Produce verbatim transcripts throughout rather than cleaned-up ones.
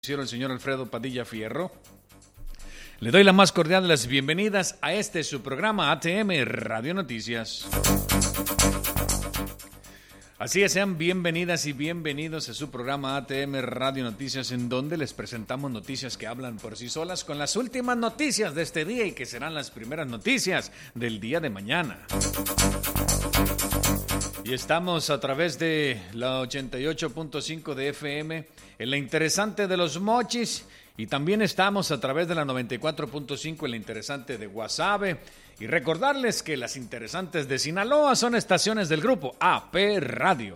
El señor Alfredo Padilla Fierro. Le doy la más cordial de las bienvenidas a este su programa A T M Radio Noticias. Así es, sean bienvenidas y bienvenidos a su programa A T M Radio Noticias, en donde les presentamos noticias que hablan por sí solas con las últimas noticias de este día y que serán las primeras noticias del día de mañana. Y estamos a través de la ochenta y ocho punto cinco de F M en la interesante de Los Mochis, y también estamos a través de la noventa y cuatro punto cinco en la interesante de Guasave. Y recordarles que las interesantes de Sinaloa son estaciones del grupo A P Radio.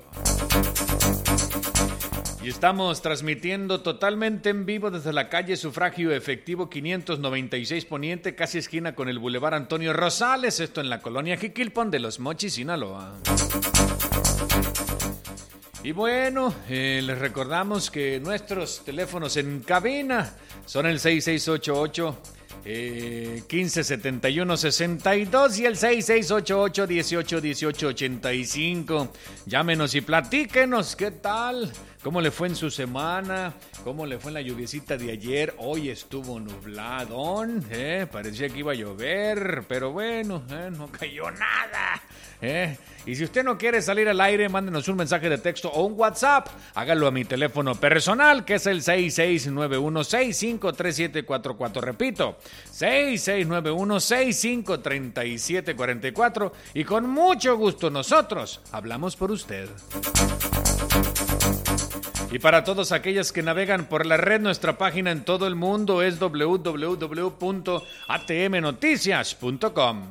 Y estamos transmitiendo totalmente en vivo desde la calle Sufragio Efectivo quinientos noventa y seis Poniente, casi esquina con el Boulevard Antonio Rosales, esto en la colonia Jiquilpan de Los Mochis, Sinaloa. Y bueno, eh, les recordamos que nuestros teléfonos en cabina son el seis seis ocho ocho Eh, quince setenta y uno sesenta y dos y el seis seis ocho ocho dieciocho dieciocho ochenta y cinco. Llámenos y platíquenos qué tal, cómo le fue en su semana, cómo le fue en la lluviecita de ayer. Hoy estuvo nubladón, eh, parecía que iba a llover, pero bueno, eh, no cayó nada. Eh. Y si usted no quiere salir al aire, mándenos un mensaje de texto o un WhatsApp. Hágalo a mi teléfono personal, que es el seis seis nueve uno seis cinco tres siete cuatro cuatro. Repito, seis seis nueve uno seis cinco tres siete cuatro cuatro. Y con mucho gusto nosotros hablamos por usted. Y para todos aquellos que navegan por la red, nuestra página en todo el mundo es doble u doble u doble u punto a t m noticias punto com.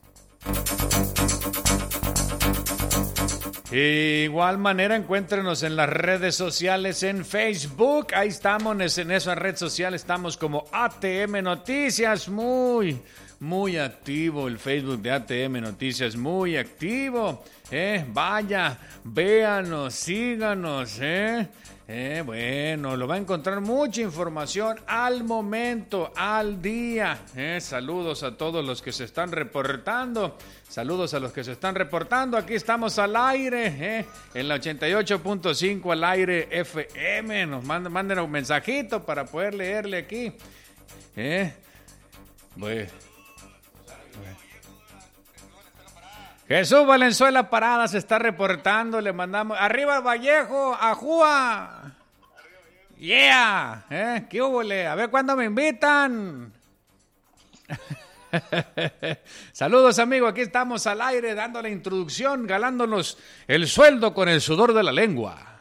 Igual manera, encuéntrenos en las redes sociales, en Facebook, ahí estamos, en esa red social estamos como A T M Noticias, muy, muy activo el Facebook de A T M Noticias, muy activo, eh, vaya, véanos, síganos, eh. Eh, bueno, lo va a encontrar mucha información al momento, al día. Eh, saludos a todos los que se están reportando. Saludos a los que se están reportando. Aquí estamos al aire, eh, en la ochenta y ocho punto cinco al aire F M. Nos manden, manden un mensajito para poder leerle aquí. Eh, bueno. Jesús Valenzuela Parada se está reportando, le mandamos, arriba Vallejo, ajúa, yeah, ¿eh? ¿Qué húbole? A ver cuándo me invitan. Saludos, amigo, aquí estamos al aire dando la introducción, ganándonos el sueldo con el sudor de la lengua.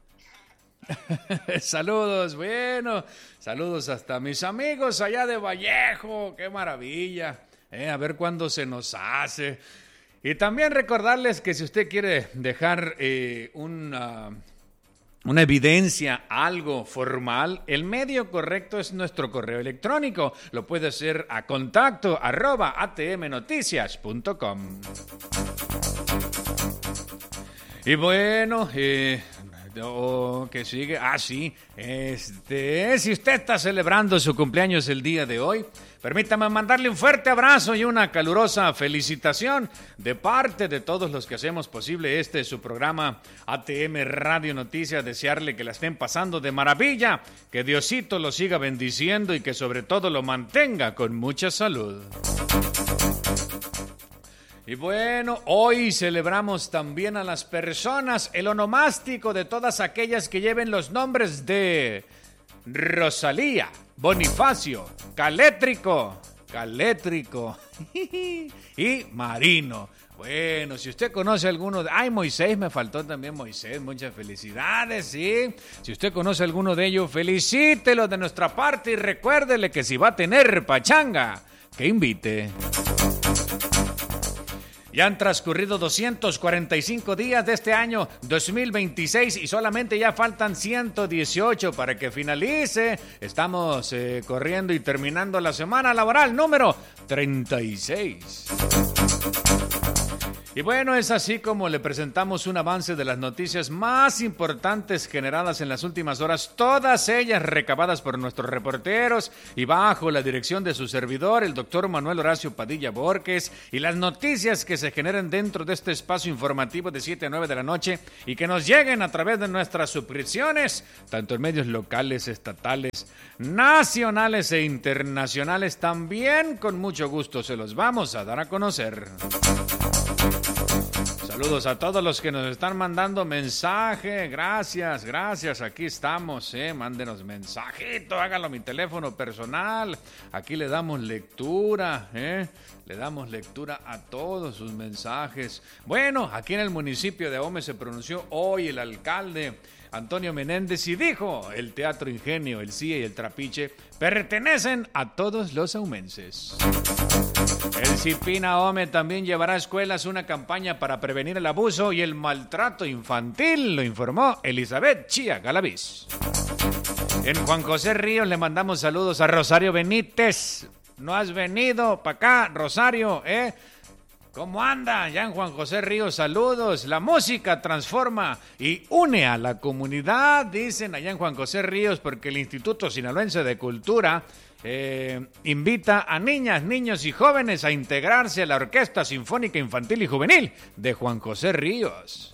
Saludos, bueno, saludos hasta mis amigos allá de Vallejo, qué maravilla, ¿eh? A ver cuándo se nos hace. Y también recordarles que si usted quiere dejar eh, una, una evidencia, algo formal, el medio correcto es nuestro correo electrónico. Lo puede hacer a contacto arroba a t m noticias punto com. Y bueno, eh, oh, que sigue, ah sí, este, si usted está celebrando su cumpleaños el día de hoy, permítame mandarle un fuerte abrazo y una calurosa felicitación de parte de todos los que hacemos posible este su programa A T M Radio Noticias. Desearle que la estén pasando de maravilla, que Diosito lo siga bendiciendo y que sobre todo lo mantenga con mucha salud. Y bueno, hoy celebramos también a las personas, el onomástico de todas aquellas que lleven los nombres de Rosalía, Bonifacio, Calétrico, Calétrico y Marino. Bueno, si usted conoce alguno de... ¡Ay, Moisés! Me faltó también Moisés. Muchas felicidades, ¿sí? Si usted conoce alguno de ellos, felicítelo de nuestra parte y recuérdele que si va a tener pachanga, que invite. Ya han transcurrido doscientos cuarenta y cinco días de este año dos mil veintiséis y solamente ya faltan ciento dieciocho para que finalice. Estamos eh, corriendo y terminando la semana laboral número treinta y seis. Y bueno, es así como le presentamos un avance de las noticias más importantes generadas en las últimas horas, todas ellas recabadas por nuestros reporteros y bajo la dirección de su servidor, el doctor Manuel Horacio Padilla Borges, y las noticias que se generen dentro de este espacio informativo de siete a nueve de la noche y que nos lleguen a través de nuestras suscripciones, tanto en medios locales, estatales, nacionales e internacionales, también con mucho gusto se los vamos a dar a conocer. Saludos a todos los que nos están mandando mensaje, gracias, gracias, aquí estamos, eh, mándenos mensajito, hágalo a mi teléfono personal, aquí le damos lectura, eh, le damos lectura a todos sus mensajes. Bueno, aquí en el municipio de Ahome se pronunció hoy el alcalde Antonio Menéndez y dijo, el Teatro Ingenio, el C I E y el Trapiche pertenecen a todos los ahumenses. El CIPIN Ahome también llevará a escuelas una campaña para prevenir el abuso y el maltrato infantil, lo informó Elizabeth Chía Galaviz. En Juan José Ríos le mandamos saludos a Rosario Benítez. No has venido para acá, Rosario, ¿eh? ¿Cómo anda? Ya en Juan José Ríos, saludos. La música transforma y une a la comunidad, dicen allá en Juan José Ríos, porque el Instituto Sinaloense de Cultura eh, invita a niñas, niños y jóvenes a integrarse a la Orquesta Sinfónica Infantil y Juvenil de Juan José Ríos.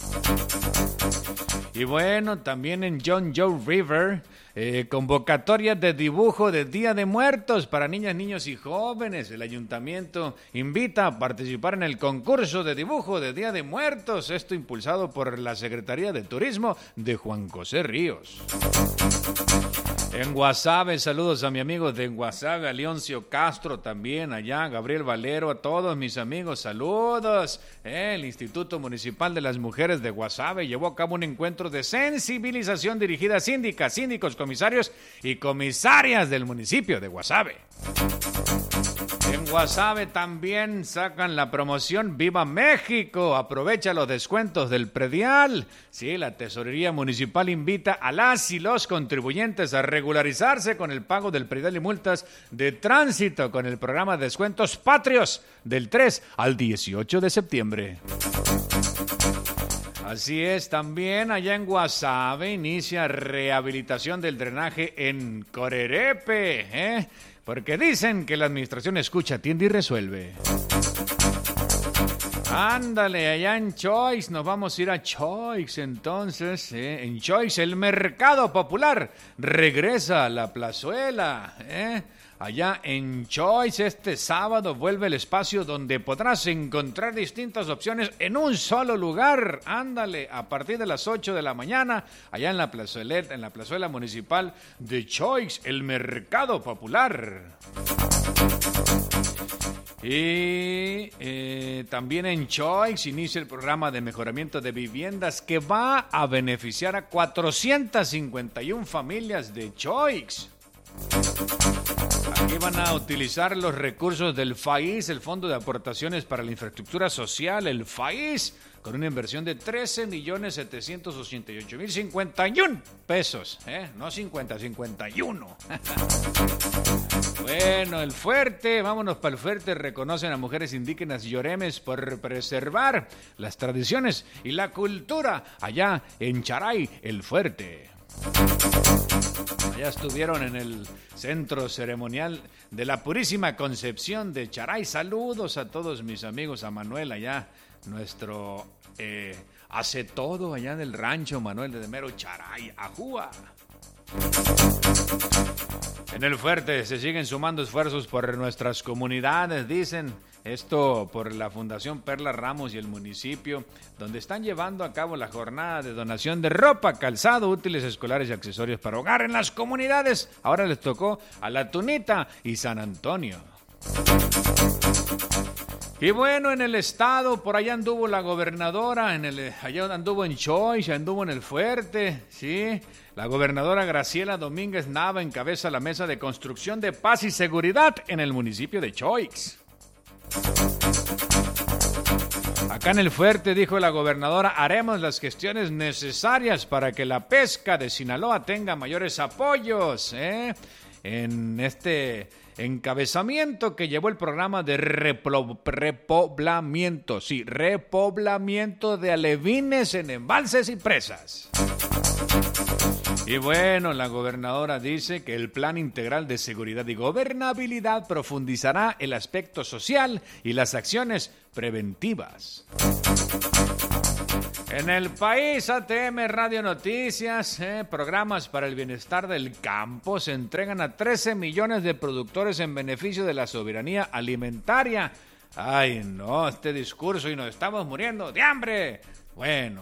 Y bueno, también en John Joe River, eh, convocatoria de dibujo de Día de Muertos para niñas, niños y jóvenes. El ayuntamiento invita a participar en el concurso de dibujo de Día de Muertos, esto impulsado por la Secretaría de Turismo de Juan José Ríos. En Guasave, saludos a mi amigo de Guasave, a Leoncio Castro también, allá, Gabriel Valero, a todos mis amigos, saludos. Eh, el Instituto Municipal de las Mujeres de Guasave llevó a cabo un encuentro de sensibilización dirigida a síndicas, síndicos, comisarios y comisarias del municipio de Guasave. En Guasave también sacan la promoción Viva México, aprovecha los descuentos del predial. Sí, la Tesorería Municipal invita a las y los contribuyentes a regularizarse con el pago del predial y multas de tránsito con el programa de descuentos patrios del tres al dieciocho de septiembre. Así es, también allá en Guasave inicia rehabilitación del drenaje en Corerepe, ¿eh? Porque dicen que la administración escucha, atiende y resuelve. Ándale, allá en Choix, nos vamos a ir a Choix entonces, ¿eh? En Choix el mercado popular regresa a la plazuela, ¿eh? Allá en Choix este sábado vuelve el espacio donde podrás encontrar distintas opciones en un solo lugar. Ándale, a partir de las ocho de la mañana, allá en la plazuela, en la plazuela municipal de Choix, el mercado popular. Y eh, también en Choix inicia el programa de mejoramiento de viviendas que va a beneficiar a cuatrocientas cincuenta y una familias de Choix. Aquí van a utilizar los recursos del F A I S, el Fondo de Aportaciones para la Infraestructura Social, el F A I S, con una inversión de trece millones setecientos ochenta y ocho mil cincuenta y uno pesos, ¿eh? No cincuenta, cincuenta y uno. Bueno, el Fuerte, vámonos para el Fuerte, reconocen a mujeres indígenas y oremes por preservar las tradiciones y la cultura allá en Charay, el Fuerte. Allá estuvieron en el centro ceremonial de la Purísima Concepción de Charay. Saludos a todos mis amigos, a Manuel allá, nuestro eh, hace todo allá del rancho, Manuel de Mero Charay, Ajúa. En el Fuerte se siguen sumando esfuerzos por nuestras comunidades, dicen. Esto por la Fundación Perla Ramos y el municipio, donde están llevando a cabo la jornada de donación de ropa, calzado, útiles escolares y accesorios para hogar en las comunidades. Ahora les tocó a La Tunita y San Antonio. Y bueno, en el estado, por allá anduvo la gobernadora, en el, allá anduvo en Choix, anduvo en el Fuerte, ¿sí? La gobernadora Graciela Domínguez Nava encabeza la mesa de construcción de paz y seguridad en el municipio de Choix. Acá en el Fuerte, dijo la gobernadora, haremos las gestiones necesarias para que la pesca de Sinaloa tenga mayores apoyos, ¿eh? en este encabezamiento que llevó el programa de replo, repoblamiento, sí, repoblamiento de alevines en embalses y presas. Y bueno, la gobernadora dice que el Plan Integral de Seguridad y Gobernabilidad profundizará el aspecto social y las acciones preventivas. En el país, A T M Radio Noticias, eh, programas para el bienestar del campo se entregan a trece millones de productores en beneficio de la soberanía alimentaria. Ay, no, este discurso y nos estamos muriendo de hambre. Bueno.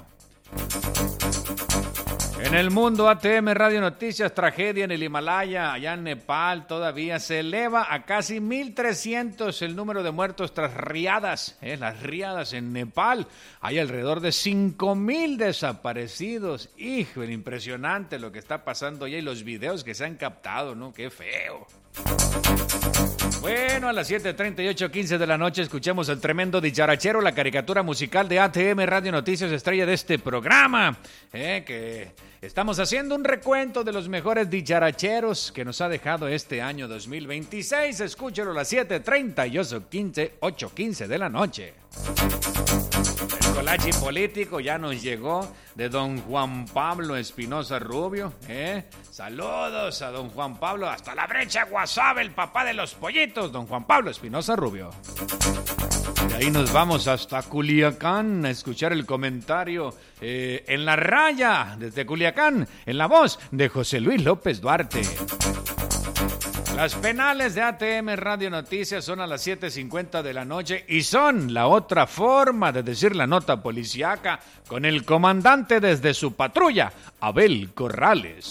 En el mundo, A T M Radio Noticias, tragedia en el Himalaya, allá en Nepal, todavía se eleva a casi mil trescientos el número de muertos tras riadas. Eh, las riadas en Nepal, hay alrededor de cinco mil desaparecidos. Hijo, impresionante lo que está pasando allá y los videos que se han captado, ¿no? ¡Qué feo! Bueno, a las siete treinta y ocho, quince de la noche escuchemos el tremendo dicharachero, la caricatura musical de A T M Radio Noticias, estrella de este programa, eh, que estamos haciendo un recuento de los mejores dicharacheros que nos ha dejado este año dos mil veintiséis. Escúchelo a las siete treinta y ocho quince de la noche. El colachi político ya nos llegó de don Juan Pablo Espinosa Rubio, ¿eh? Saludos a don Juan Pablo, hasta la brecha Guasave, el papá de los pollitos, don Juan Pablo Espinosa Rubio. De ahí nos vamos hasta Culiacán a escuchar el comentario eh, en la raya desde Culiacán, en la voz de José Luis López Duarte. Las penales de A T M Radio Noticias son a las siete cincuenta de la noche y son la otra forma de decir la nota policíaca con el comandante desde su patrulla, Abel Corrales.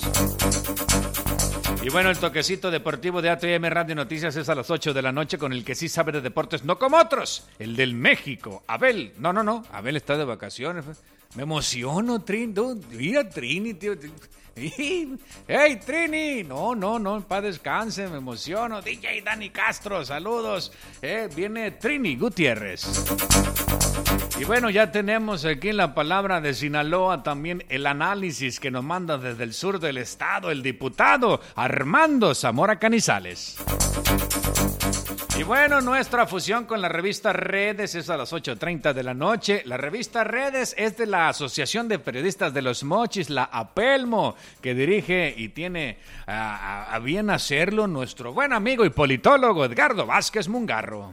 Y bueno, el toquecito deportivo de A T M Radio Noticias es a las ocho de la noche con el que sí sabe de deportes, no como otros, el del México, Abel. No, no, no, Abel está de vacaciones. Me emociono, Trini. Mira, Trini, tío. ¡Hey, Trini! No, no, no, para descanse, me emociono. D J Dani Castro, saludos. Eh, viene Trini Gutiérrez. Y bueno, ya tenemos aquí en la palabra de Sinaloa también el análisis que nos manda desde el sur del estado el diputado Armando Zamora Canizales. Y bueno, nuestra fusión con la revista Redes es a las ocho treinta de la noche. La revista Redes es de la Asociación de Periodistas de los Mochis, la APELMO, que dirige y tiene a, a, a bien hacerlo nuestro buen amigo y politólogo Edgardo Vázquez Mungarro.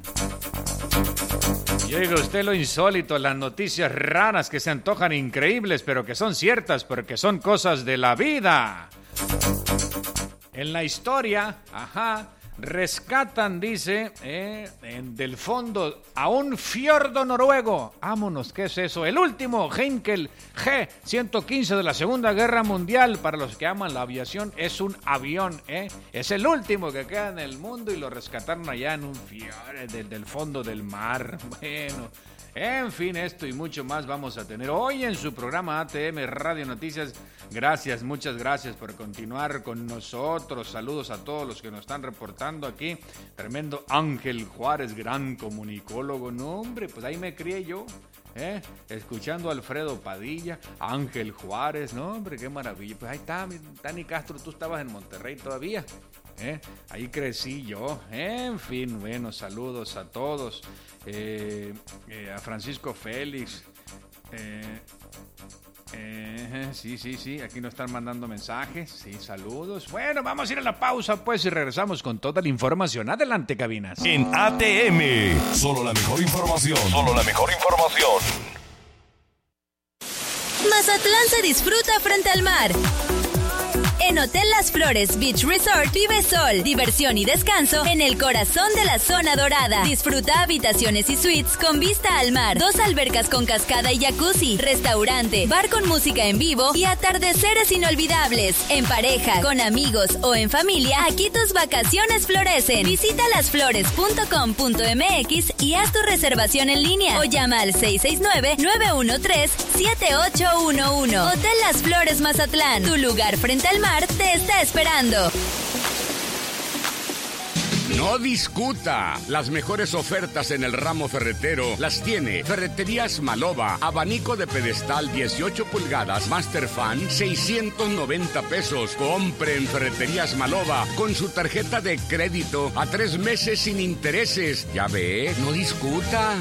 Y oiga usted lo insólito, las noticias raras que se antojan increíbles, pero que son ciertas porque son cosas de la vida. En la historia, ajá, rescatan, dice, eh, en, del fondo a un fiordo noruego. Vámonos, ¿qué es eso? El último Heinkel G ciento quince de la Segunda Guerra Mundial. Para los que aman la aviación, es un avión, ¿eh? Es el último que queda en el mundo y lo rescataron allá en un fiordo del, del fondo del mar. Bueno, en fin, esto y mucho más vamos a tener hoy en su programa A T M Radio Noticias. Gracias, muchas gracias por continuar con nosotros. Saludos a todos los que nos están reportando aquí. Tremendo Ángel Juárez, gran comunicólogo. No, hombre, pues ahí me crié yo, ¿eh? Escuchando a Alfredo Padilla, Ángel Juárez. No, hombre, qué maravilla. Pues ahí está, Dani Castro, tú estabas en Monterrey todavía. ¿Eh? Ahí crecí yo. En fin, bueno, saludos a todos. Eh, eh, a Francisco Félix. Eh, eh, sí, sí, sí, aquí nos están mandando mensajes. Sí, saludos. Bueno, vamos a ir a la pausa, pues, y regresamos con toda la información. Adelante, cabinas. En A T M, solo la mejor información. Solo la mejor información. Mazatlán se disfruta frente al mar. En Hotel Las Flores Beach Resort vive sol, diversión y descanso en el corazón de la zona dorada. Disfruta habitaciones y suites con vista al mar, dos albercas con cascada y jacuzzi, restaurante, bar con música en vivo y atardeceres inolvidables. En pareja, con amigos o en familia, aquí tus vacaciones florecen. Visita las flores punto com punto m x y haz tu reservación en línea o llama al seis seis nueve, nueve uno tres, siete ocho uno uno. Hotel Las Flores Mazatlán, tu lugar frente al mar te está esperando. No discuta. Las mejores ofertas en el ramo ferretero las tiene Ferreterías Maloba. Abanico de pedestal dieciocho pulgadas Master Fan, seiscientos noventa pesos. Compre en Ferreterías Maloba con su tarjeta de crédito a tres meses sin intereses. Ya ve, no discuta.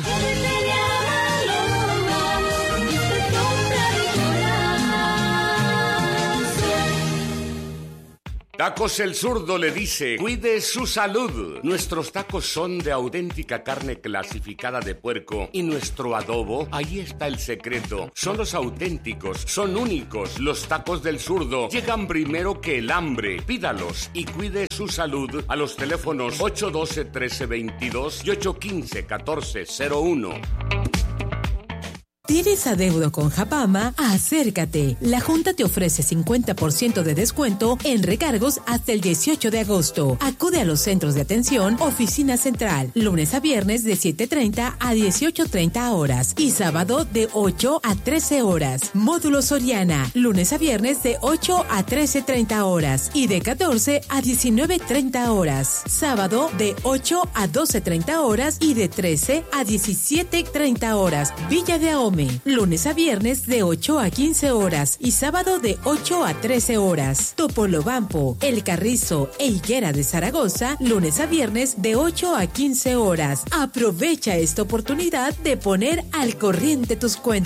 Tacos El Zurdo le dice, cuide su salud. Nuestros tacos son de auténtica carne clasificada de puerco y nuestro adobo, ahí está el secreto. Son los auténticos, son únicos. Los tacos del Zurdo llegan primero que el hambre. Pídalos y cuide su salud a los teléfonos ocho uno dos, trece veintidós y ocho uno cinco, catorce cero uno. ¿Tienes adeudo con Japama? Acércate. La Junta te ofrece cincuenta por ciento de descuento en recargos hasta el dieciocho de agosto. Acude a los centros de atención, oficina central, lunes a viernes de siete treinta a dieciocho treinta horas y sábado de ocho a trece horas. Módulo Soriana, lunes a viernes de ocho a trece treinta horas y de catorce a diecinueve treinta horas. Sábado de ocho a doce treinta horas y de trece a diecisiete treinta horas. Villa de Ahome, lunes a viernes de ocho a quince horas y sábado de ocho a trece horas. Topolobampo, El Carrizo e Higuera de Zaragoza, lunes a viernes de ocho a quince horas. Aprovecha esta oportunidad de poner al corriente tus cuentas.